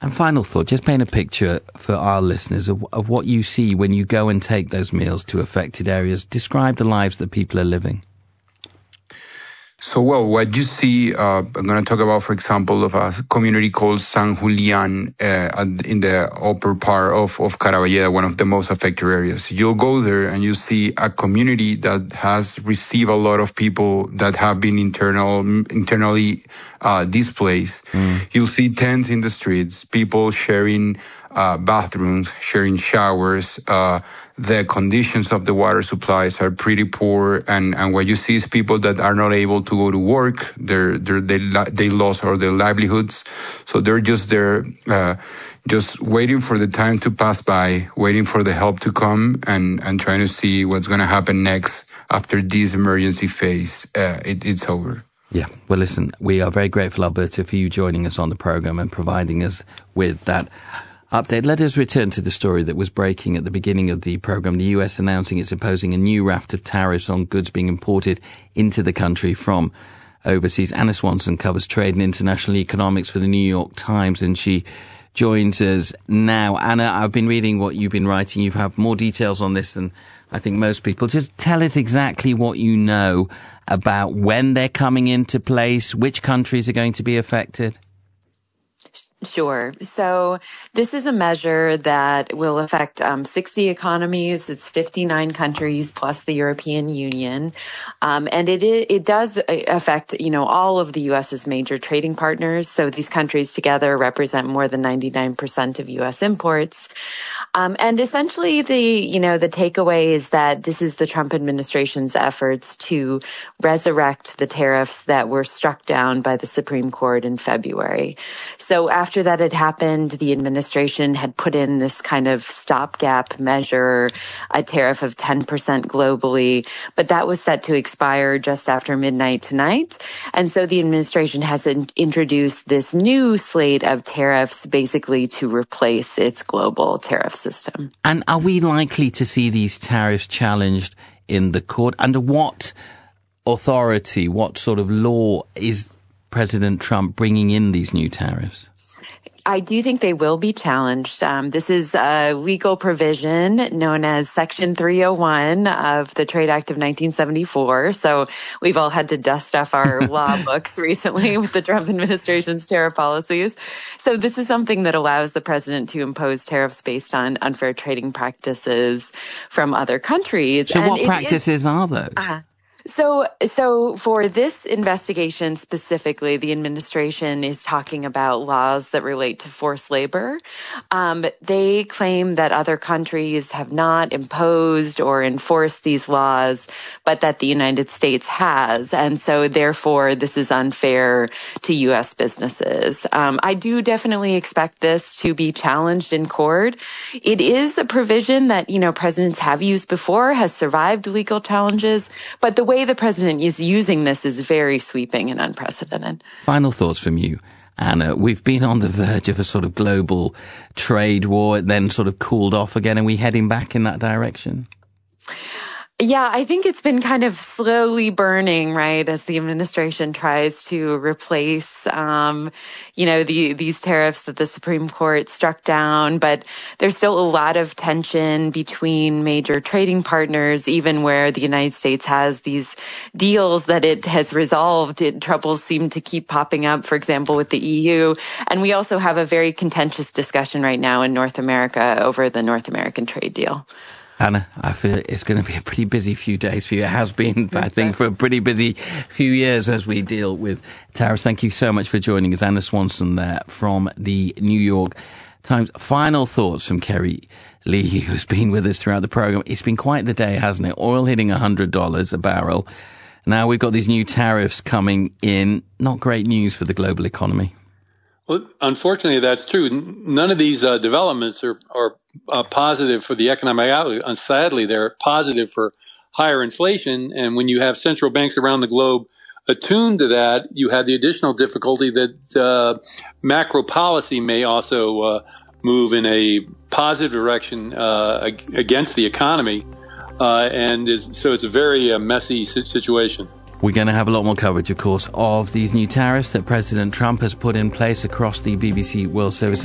And final thought, just paint a picture for our listeners of what you see when you go and take those meals to affected areas. Describe the lives that people are living. So, well, what you see, I'm going to talk about, for example, of a community called San Julian in the upper part of Caraballeda, one of the most affected areas. You'll go there and you see a community that has received a lot of people that have been internally displaced. You'll see tents in the streets, people sharing bathrooms, sharing showers. The conditions of the water supplies are pretty poor, and what you see is people that are not able to go to work. They lost all their livelihoods, so they're just there, just waiting for the time to pass by, waiting for the help to come, and trying to see what's going to happen next after this emergency phase. It's over. Yeah. Well, listen, we are very grateful, Alberto, for you joining us on the program and providing us with that update. Let us return to the story that was breaking at the beginning of the program. The US announcing it's imposing a new raft of tariffs on goods being imported into the country from overseas. Anna Swanson covers trade and international economics for the New York Times, and she joins us now. Anna, I've been reading what you've been writing. You have more details on this than I think most people. Just tell us exactly what you know about when they're coming into place, which countries are going to be affected. Sure. So this is a measure that will affect 60 economies. It's 59 countries plus the European Union. And it does affect, all of the U.S.'s major trading partners. So these countries together represent more than 99% of U.S. imports. And essentially the takeaway is that this is the Trump administration's efforts to resurrect the tariffs that were struck down by the Supreme Court in February. So after that had happened, the administration had put in this kind of stopgap measure, a tariff of 10% globally, but that was set to expire just after midnight tonight. And so the administration has introduced this new slate of tariffs basically to replace its global tariff system. And are we likely to see these tariffs challenged in the court? Under what authority, what sort of law is President Trump bringing in these new tariffs? I do think they will be challenged. This is a legal provision known as Section 301 of the Trade Act of 1974. So we've all had to dust off our law books recently with the Trump administration's tariff policies. So this is something that allows the president to impose tariffs based on unfair trading practices from other countries. So what practices are those? So for this investigation specifically, the administration is talking about laws that relate to forced labor. They claim that other countries have not imposed or enforced these laws, but that the United States has. And so therefore, this is unfair to U.S. businesses. I do definitely expect this to be challenged in court. It is a provision that, presidents have used before, has survived legal challenges, but the way the president is using this is very sweeping and unprecedented. Final thoughts from you, Anna. We've been on the verge of a sort of global trade war, then sort of cooled off again. Are we heading back in that direction? Yeah, I think it's been kind of slowly burning, right, as the administration tries to replace, these tariffs that the Supreme Court struck down. But there's still a lot of tension between major trading partners, even where the United States has these deals that it has resolved. Troubles seem to keep popping up, for example, with the EU. And we also have a very contentious discussion right now in North America over the North American trade deal. Anna, I feel it's going to be a pretty busy few days for you. It has been, I think, for a pretty busy few years as we deal with tariffs. Thank you so much for joining us. Anna Swanson there from the New York Times. Final thoughts from Kerry Lee, who's been with us throughout the program. It's been quite the day, hasn't it? Oil hitting $100 a barrel. Now we've got these new tariffs coming in. Not great news for the global economy. Well, unfortunately, that's true. None of these developments are positive for the economic outlook. And sadly, they're positive for higher inflation. And when you have central banks around the globe attuned to that, you have the additional difficulty that macro policy may also move in a positive direction against the economy. So it's a very messy situation. We're going to have a lot more coverage, of course, of these new tariffs that President Trump has put in place across the BBC World Service.